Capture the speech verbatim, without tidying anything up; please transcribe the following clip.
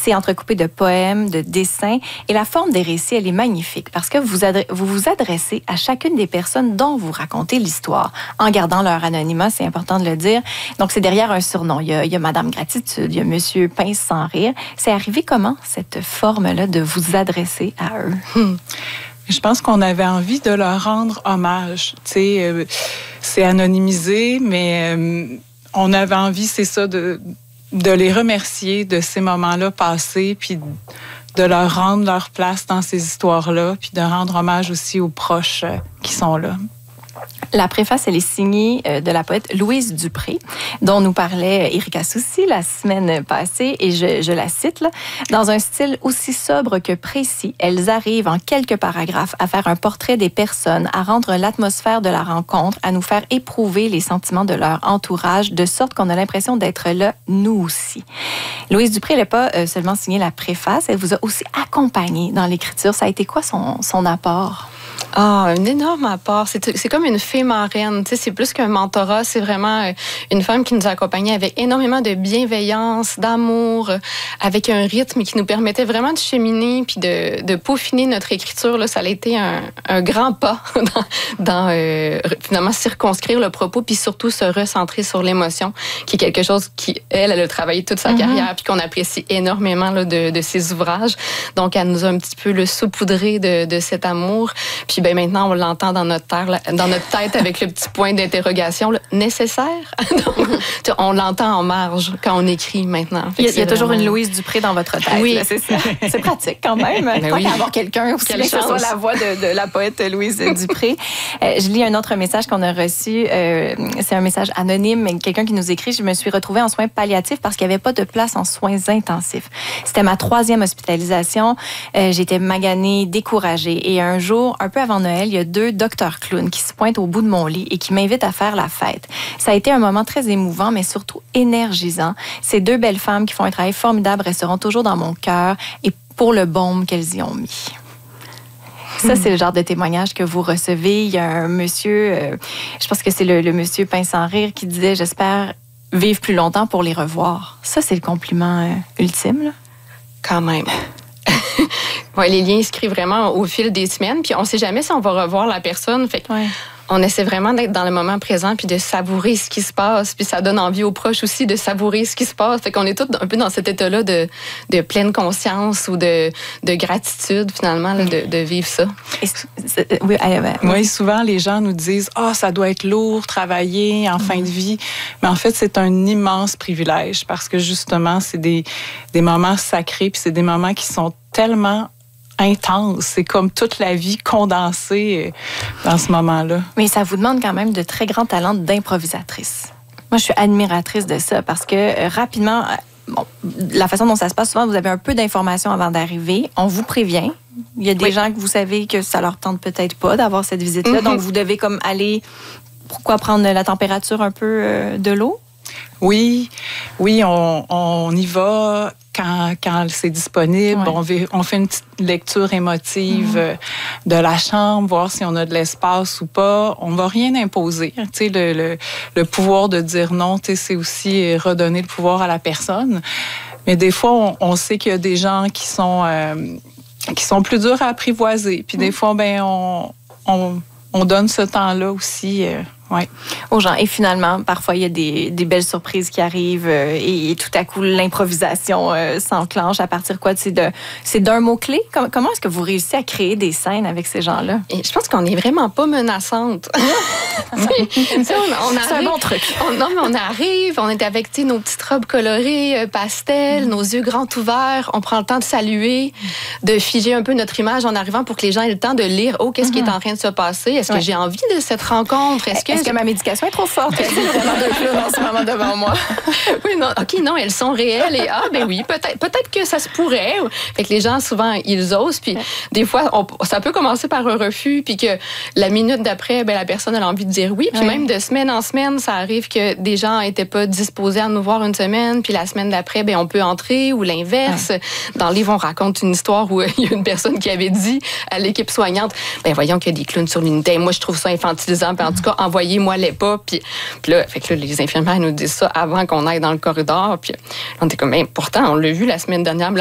C'est entrecoupé de poèmes, de dessins. Et la forme des récits, elle est magnifique parce que vous adre- vous, vous adressez à chacune des personnes dont vous racontez l'histoire, en gardant leur anonymat, c'est important de le dire. Donc, c'est derrière un surnom. Il y a, il y a Madame Gratitude, il y a Monsieur Pince sans rire. C'est arrivé comment, cette forme-là, de vous adresser à eux? Hmm. Je pense qu'on avait envie de leur rendre hommage. Tu sais, euh, c'est anonymisé, mais euh, on avait envie, c'est ça, de, de les remercier de ces moments-là passés, puis de leur rendre leur place dans ces histoires-là, puis de rendre hommage aussi aux proches euh, qui sont là. La préface, elle est signée de la poète Louise Dupré, dont nous parlait Erika Soucy la semaine passée, et je, je la cite, là, dans un style aussi sobre que précis, elles arrivent en quelques paragraphes à faire un portrait des personnes, à rendre l'atmosphère de la rencontre, à nous faire éprouver les sentiments de leur entourage, de sorte qu'on a l'impression d'être là, nous aussi. Louise Dupré, elle n'a pas seulement signé la préface, elle vous a aussi accompagné dans l'écriture. Ça a été quoi son, son apport? Ah, un énorme apport. C'est, c'est comme une fée marraine. Tu sais, c'est plus qu'un mentorat. C'est vraiment une femme qui nous a accompagnés avec énormément de bienveillance, d'amour, avec un rythme qui nous permettait vraiment de cheminer puis de, de peaufiner notre écriture. Là, ça a été un, un grand pas dans, dans euh, finalement circonscrire le propos puis surtout se recentrer sur l'émotion, qui est quelque chose qui, elle, elle a travaillé toute sa mm-hmm. carrière puis qu'on apprécie énormément là, de, de ses ouvrages. Donc, elle nous a un petit peu le saupoudré de, de cet amour. Puis ben maintenant, on l'entend dans notre, terre, dans notre tête avec le petit point d'interrogation là, nécessaire. Donc, on l'entend en marge quand on écrit maintenant. Il y a, il y a toujours vraiment... une Louise Dupré dans votre tête. Oui, là, c'est ça. C'est pratique quand même. Ben Tant oui. qu'à avoir quelqu'un aussi, que ce soit la voix de, de la poète Louise Dupré. Euh, je lis un autre message qu'on a reçu. Euh, c'est un message anonyme. Quelqu'un qui nous écrit, je me suis retrouvée en soins palliatifs parce qu'il n'y avait pas de place en soins intensifs. C'était ma troisième hospitalisation. Euh, j'étais maganée, découragée. Et un jour, un peu avant Noël, il y a deux docteurs clowns qui se pointent au bout de mon lit et qui m'invitent à faire la fête. Ça a été un moment très émouvant, mais surtout énergisant. Ces deux belles femmes qui font un travail formidable resteront toujours dans mon cœur et pour le baume qu'elles y ont mis. Ça, c'est le genre de témoignage que vous recevez. Il y a un monsieur, euh, je pense que c'est le, le monsieur Pince sans rire, qui disait « J'espère vivre plus longtemps pour les revoir ». Ça, c'est le compliment euh, ultime, là. Quand même. Ouais, les liens inscrits vraiment au fil des semaines, puis on ne sait jamais si on va revoir la personne. Fait ouais. On essaie vraiment d'être dans le moment présent puis de savourer ce qui se passe. Puis ça donne envie aux proches aussi de savourer ce qui se passe. Fait qu'on est tous un peu dans cet état-là de, de pleine conscience ou de, de gratitude, finalement, là, de, de vivre ça. C'est, c'est, oui, allez, ouais. Oui, souvent, les gens nous disent « Ah, oh, ça doit être lourd, travailler en mm-hmm. fin de vie. » Mais en fait, c'est un immense privilège parce que, justement, c'est des, des moments sacrés puis c'est des moments qui sont tellement intense. C'est comme toute la vie condensée dans ce moment-là. Mais ça vous demande quand même de très grands talents d'improvisatrice. Moi, je suis admiratrice de ça parce que euh, rapidement, euh, bon, la façon dont ça se passe, souvent, vous avez un peu d'informations avant d'arriver. On vous prévient. Il y a des oui. gens que vous savez que ça leur tente peut-être pas d'avoir cette visite-là. Mm-hmm. Donc, vous devez comme aller... Pourquoi prendre la température un peu euh, de l'eau? Oui, oui, on, on y va quand, quand c'est disponible. Ouais. On, on fait une petite lecture émotive mmh. de la chambre, voir si on a de l'espace ou pas. On ne va rien imposer. Tu sais, le, le, le pouvoir de dire non, tu sais, c'est aussi redonner le pouvoir à la personne. Mais des fois, on, on sait qu'il y a des gens qui sont, euh, qui sont plus durs à apprivoiser. Puis mmh. des fois, ben, on, on, on donne ce temps-là aussi. Euh, Ouais. aux gens. Et finalement, parfois, il y a des, des belles surprises qui arrivent euh, et, et tout à coup, l'improvisation euh, s'enclenche à partir quoi? C'est, de, c'est d'un mot-clé? Comment, comment est-ce que vous réussissez à créer des scènes avec ces gens-là? Et je pense qu'on n'est vraiment pas menaçante. on, on arrive, c'est un bon truc. On, non, mais on arrive, on est avec nos petites robes colorées, euh, pastel, mm. nos yeux grands ouverts. On prend le temps de saluer, de figer un peu notre image en arrivant pour que les gens aient le temps de lire « Oh, qu'est-ce mm-hmm. qui est en train de se passer? Est-ce ouais. que j'ai envie de cette rencontre? Est-ce que Est-ce que ma médication est trop forte? Il y a vraiment deux clowns en ce moment devant moi. Oui, non, OK, non, elles sont réelles. Et ah, ben oui, peut-être, peut-être que ça se pourrait. Fait que les gens, souvent, ils osent. Puis des fois, on, ça peut commencer par un refus. Puis que la minute d'après, ben, la personne a envie de dire oui. Puis ouais. même de semaine en semaine, ça arrive que des gens n'étaient pas disposés à nous voir une semaine. Puis la semaine d'après, ben, on peut entrer ou l'inverse. Ouais. Dans le livre, on raconte une histoire où il y a une personne qui avait dit à l'équipe soignante, ben voyons qu'il y a des clowns sur l'unité. Moi, je trouve ça infantilisant. Puis en tout cas, envoyez-moi les pas. Puis, puis là, fait que là, les infirmières nous disent ça avant qu'on aille dans le corridor. Puis on était comme, ben, pourtant, on l'a vu la semaine dernière,